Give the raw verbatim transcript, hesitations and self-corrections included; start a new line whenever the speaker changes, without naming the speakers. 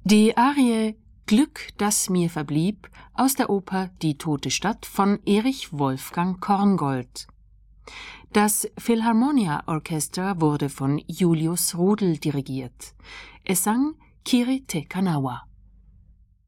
Die Arie »Glück, das mir verblieb« aus der Oper »Die tote Stadt« von Erich Wolfgang Korngold. Das Philharmonia Orchester wurde von Julius Rudel dirigiert. Es sang Kiri Te Kanawa.